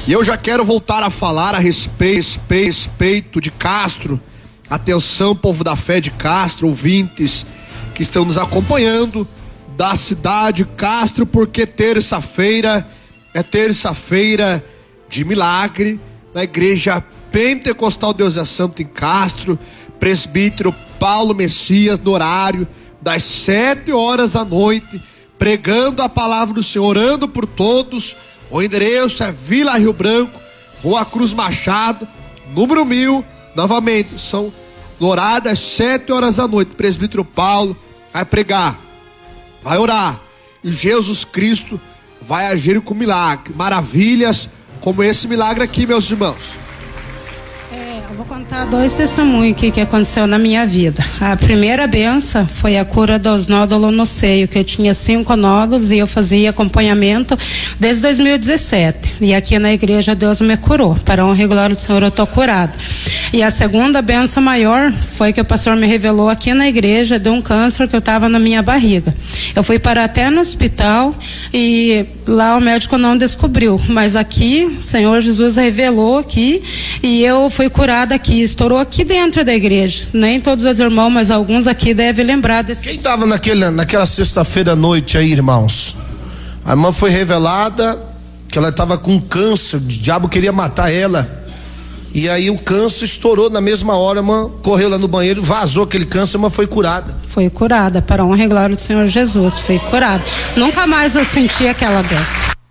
E eu já quero voltar a falar a respeito de Castro. Atenção, povo da fé de Castro, ouvintes que estão nos acompanhando da cidade Castro, porque terça-feira é terça-feira de milagre na igreja Pentecostal Deus é Santo em Castro. Presbítero Paulo Messias, no horário das 7h da noite, pregando a palavra do Senhor, orando por todos. O endereço é Vila Rio Branco, Rua Cruz Machado, número 1000. Novamente, são no horário das 7h da noite. Presbítero Paulo vai pregar, vai orar, e Jesus Cristo vai agir com milagre, maravilhas como esse milagre aqui, meus irmãos. Eu vou contar 2 testemunhos que aconteceu na minha vida. A primeira benção foi a cura dos nódulos no seio, que eu tinha 5 nódulos e eu fazia acompanhamento desde 2017. E aqui na igreja Deus me curou. Para a honra e glória do Senhor, eu estou curada. E a segunda benção maior foi que o pastor me revelou aqui na igreja de um câncer que eu estava na minha barriga. Eu fui parar até no hospital e lá o médico não descobriu, mas aqui o Senhor Jesus revelou aqui e eu fui curada aqui, estourou aqui dentro da igreja. Nem todos os irmãos, mas alguns aqui devem lembrar desse. Quem estava naquela sexta-feira à noite aí, irmãos? A irmã foi revelada que ela estava com câncer, o diabo queria matar ela. E aí o câncer estourou na mesma hora, a irmã correu lá no banheiro, vazou aquele câncer, a irmã foi curada. Foi curada, para a honra e glória do Senhor Jesus, foi curada. Nunca mais eu senti aquela dor.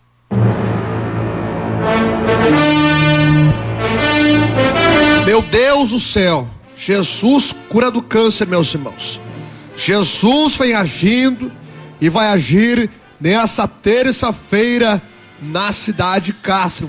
Meu Deus do céu, Jesus cura do câncer, meus irmãos. Jesus vem agindo e vai agir nessa terça-feira na cidade de Castro.